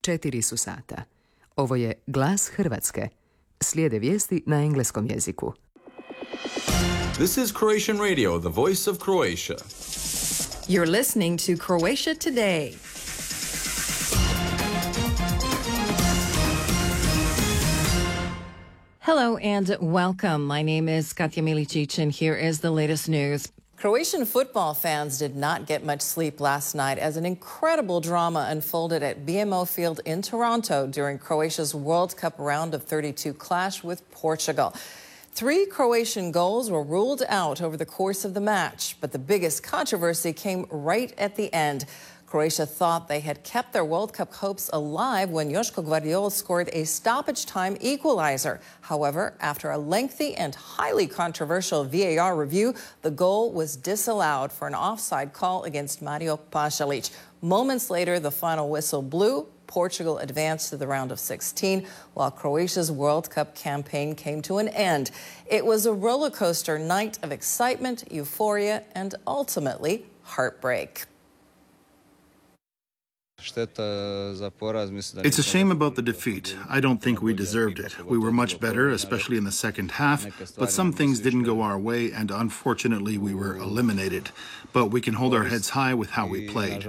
4 su sata. Ovo je Glas Hrvatske. Slijede vijesti na engleskom jeziku. This is Croatian Radio, the voice of Croatia. You're listening to Croatia Today. Hello and welcome. My name is Katja Milicic and here is the latest news. Croatian football fans did not get much sleep last night as an incredible drama unfolded at BMO Field in Toronto during Croatia's World Cup round of 32 clash with Portugal. 3 Croatian goals were ruled out over the course of the match, but the biggest controversy came right at the end. Croatia thought they had kept their World Cup hopes alive when Joško Gvardiol scored a stoppage-time equalizer. However, after a lengthy and highly controversial VAR review, the goal was disallowed for an offside call against Mario Pasalic. Moments later, the final whistle blew. Portugal advanced to the round of 16, while Croatia's World Cup campaign came to an end. It was a roller coaster night of excitement, euphoria, and ultimately heartbreak. It's a shame about the defeat. I don't think we deserved it. We were much better, especially in the second half, but some things didn't go our way, and unfortunately we were eliminated. But we can hold our heads high with how we played.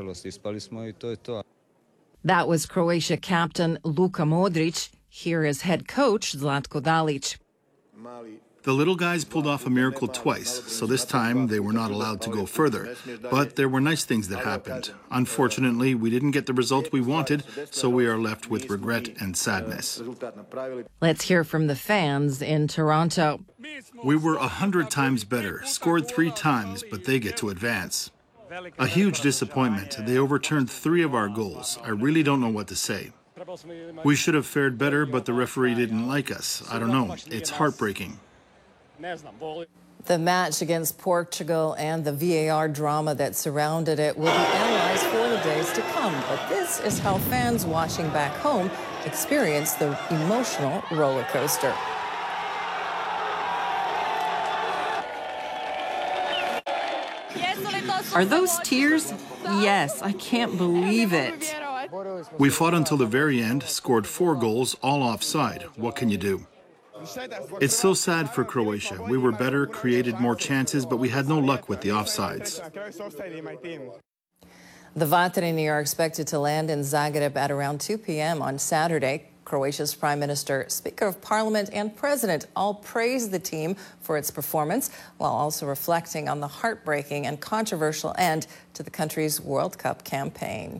That was Croatia captain Luka Modric. Here is head coach Zlatko Dalic. The little guys pulled off a miracle twice, so this time they were not allowed to go further. But there were nice things that happened. Unfortunately, we didn't get the result we wanted, so we are left with regret and sadness. Let's hear from the fans in Toronto. We were 100 times better, scored 3 times, but they get to advance. A huge disappointment. They overturned 3 of our goals. I really don't know what to say. We should have fared better, but the referee didn't like us. I don't know. It's heartbreaking. The match against Portugal and the VAR drama that surrounded it will be analyzed for the days to come. But this is how fans watching back home experience the emotional roller coaster. Are those tears? Yes, I can't believe it. We fought until the very end, scored 4 goals, all offside. What can you do? It's so sad for Croatia. We were better, created more chances, but we had no luck with the offsides. The Vatreni are expected to land in Zagreb at around 2 p.m. on Saturday. Croatia's Prime Minister, Speaker of Parliament, and President all praised the team for its performance, while also reflecting on the heartbreaking and controversial end to the country's World Cup campaign.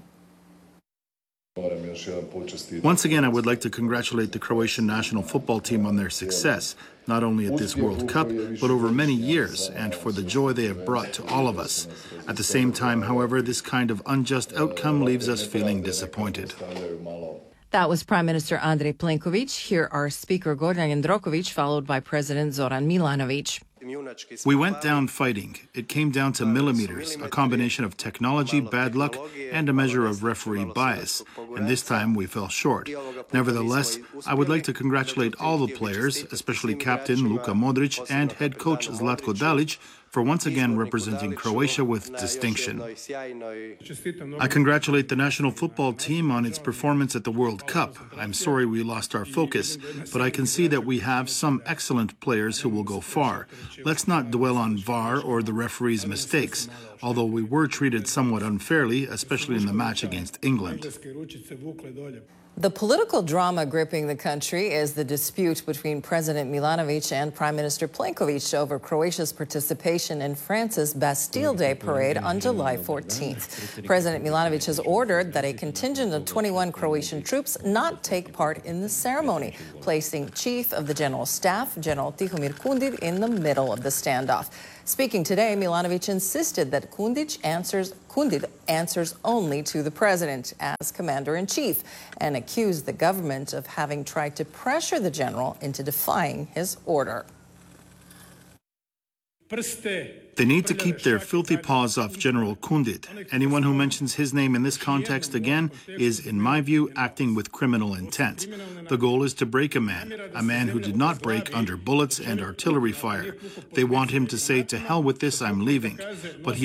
Once again, I would like to congratulate the Croatian national football team on their success, not only at this World Cup, but over many years, and for the joy they have brought to all of us. At the same time, however, this kind of unjust outcome leaves us feeling disappointed. That was Prime Minister Andrej Plenković. Here are Speaker Gordan Jandroković, followed by President Zoran Milanović. We went down fighting. It came down to millimeters, a combination of technology, bad luck, and a measure of referee bias. And this time we fell short. Nevertheless, I would like to congratulate all the players, especially Captain Luka Modric and head coach Zlatko Dalic, for once again representing Croatia with distinction. I congratulate the national football team on its performance at the World Cup. I'm sorry we lost our focus, but I can see that we have some excellent players who will go far. Let's not dwell on VAR or the referee's mistakes, although we were treated somewhat unfairly, especially in the match against England. The political drama gripping the country is the dispute between President Milanović and Prime Minister Plenković over Croatia's participation in France's Bastille Day parade on July 14th. President Milanović has ordered that a contingent of 21 Croatian troops not take part in the ceremony, placing Chief of the General Staff, General Tihomir Kundit, in the middle of the standoff. Speaking today, Milanović insisted that Kundit answers only to the president as commander-in-chief and accused the government of having tried to pressure the general into defying his order. They need to keep their filthy paws off General Kundit. Anyone who mentions his name in this context again is, in my view, acting with criminal intent. The goal is to break a man who did not break under bullets and artillery fire. They want him to say, "To hell with this, I'm leaving." But he